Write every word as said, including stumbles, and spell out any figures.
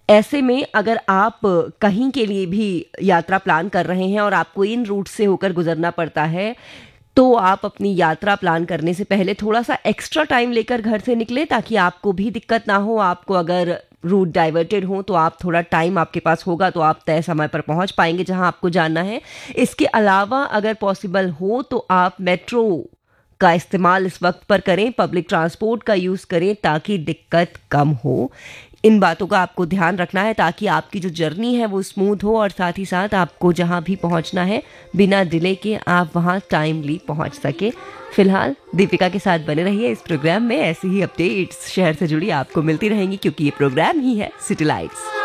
ऐसे में अगर आप कहीं के लिए भी यात्रा प्लान कर रहे हैं और आपको इन रूट से होकर गुजरना पड़ता है, तो आप अपनी यात्रा प्लान करने से पहले थोड़ा-सा एक्स्ट्रा टाइम लेकर घर से निकलें, ताकि आपको भी दिक्कत ना हो। आपको अगर रूट डाइवर्टेड हो तो आप थोड़ा टाइम आपके पास होगा तो आप तय समय पर पहुंच पाएंगे जहां आपको जाना है। इसके अलावा अगर पॉसिबल हो तो आप मेट्रो का इस्तेमाल इस वक्त पर करें, पब्लिक ट्रांसपोर्ट का यूज़ करें, ताकि दिक्कत कम हो। इन बातों का आपको ध्यान रखना है ताकि आपकी जो जर्नी है वो स्मूथ हो, और साथ ही साथ आपको जहां भी पहुंचना है बिना डिले के आप वहां टाइमली पहुंच सके। फिलहाल दीपिका के साथ बने रहिए इस प्रोग्राम में। ऐसी ही अपडेट्स शहर से जुड़ी आपको मिलती रहेंगी, क्योंकि ये प्रोग्राम ही है सिटी लाइट्स।